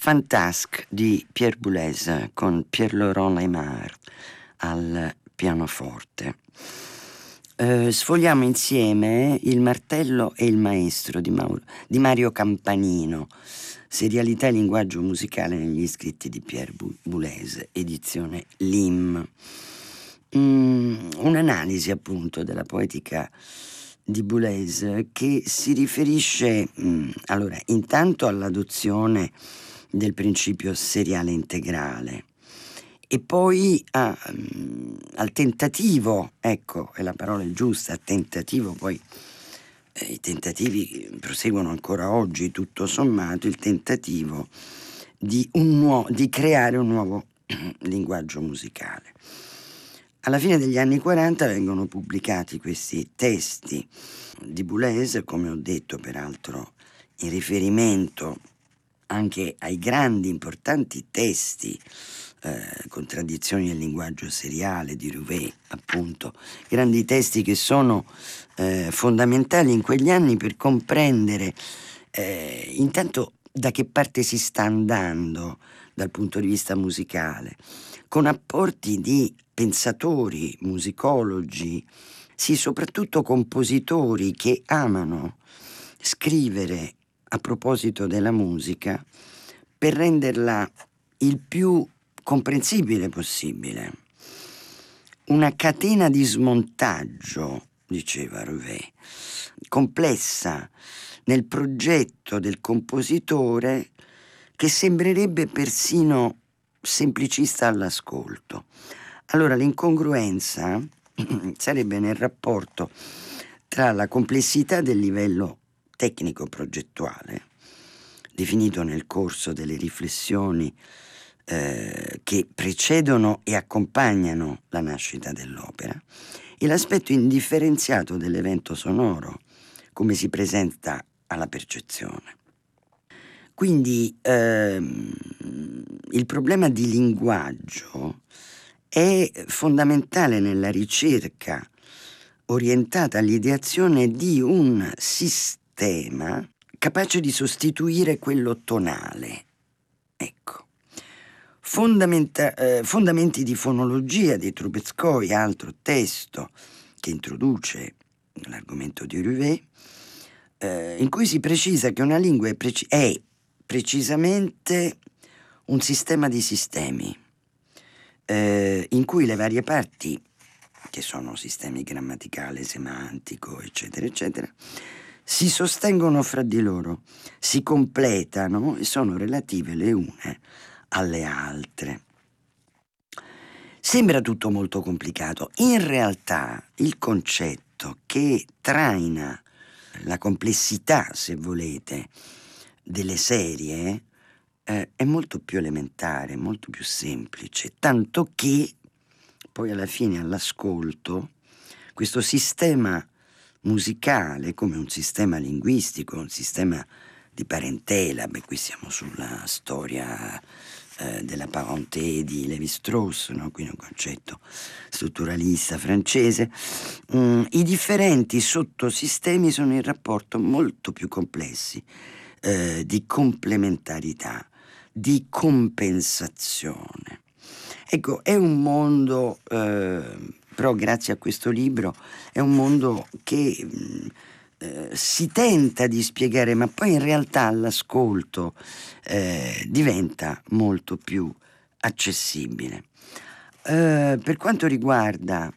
Fantasque di Pierre Boulez con Pierre-Laurent Aimard al pianoforte. Sfogliamo insieme Il martello e il maestro di Mario Campanino, serialità e linguaggio musicale negli scritti di Pierre Boulez, edizione Lim. Un'analisi appunto della poetica di Boulez che si riferisce allora intanto all'adozione del principio seriale integrale e poi al tentativo, ecco, è la parola giusta, tentativo, poi i tentativi proseguono ancora oggi tutto sommato, il tentativo di creare un nuovo linguaggio musicale. Alla fine degli anni 40 vengono pubblicati questi testi di Boulez, come ho detto peraltro in riferimento anche ai grandi importanti testi, Contraddizioni del linguaggio seriale di Rouvet, appunto, grandi testi che sono fondamentali in quegli anni per comprendere intanto da che parte si sta andando dal punto di vista musicale, con apporti di pensatori, musicologi, sì, soprattutto compositori che amano scrivere a proposito della musica per renderla il più comprensibile possibile. Una catena di smontaggio, diceva Rouvet, complessa nel progetto del compositore che sembrerebbe persino semplicista all'ascolto. Allora l'incongruenza sarebbe nel rapporto tra la complessità del livello tecnico-progettuale, definito nel corso delle riflessioni che precedono e accompagnano la nascita dell'opera, e l'aspetto indifferenziato dell'evento sonoro, come si presenta alla percezione. Quindi il problema di linguaggio è fondamentale nella ricerca orientata all'ideazione di un sistema capace di sostituire quello tonale. Ecco. Fondamenti di fonologia di Trubetskoy, altro testo che introduce l'argomento di Rouvet, in cui si precisa che una lingua è precisamente un sistema di sistemi, in cui le varie parti, che sono sistemi grammaticale, semantico, eccetera, eccetera, si sostengono fra di loro, si completano e sono relative le une alle altre. Sembra tutto molto complicato. In realtà il concetto che traina la complessità, se volete, delle serie è molto più elementare, molto più semplice, tanto che poi alla fine all'ascolto questo sistema musicale, come un sistema linguistico, un sistema di parentela, qui siamo sulla storia della parenté di Lévi-Strauss, no? Quindi un concetto strutturalista francese, i differenti sottosistemi sono in rapporto molto più complessi di complementarità, di compensazione. Ecco, è un mondo, però grazie a questo libro, è un mondo che si tenta di spiegare, ma poi in realtà all'ascolto diventa molto più accessibile. Per quanto riguarda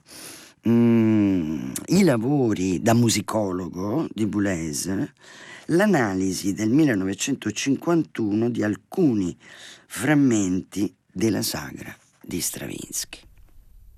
i lavori da musicologo di Boulez, l'analisi del 1951 di alcuni frammenti della sagra di Stravinsky.